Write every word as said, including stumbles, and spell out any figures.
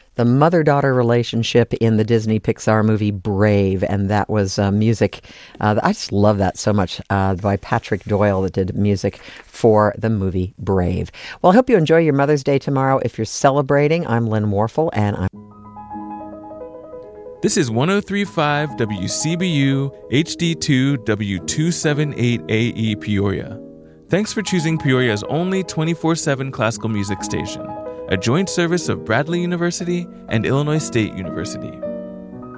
the mother-daughter relationship in the Disney Pixar movie Brave, and that was uh, music. Uh, I just love that so much uh, by Patrick Doyle that did music for the movie Brave. Well, I hope you enjoy your Mother's Day tomorrow. If you're celebrating, I'm Lynn Warfel, and I'm... This is one oh three point five W C B U H D two W two seventy-eight A E Peoria. Thanks for choosing Peoria's only twenty-four seven classical music station, a joint service of Bradley University and Illinois State University.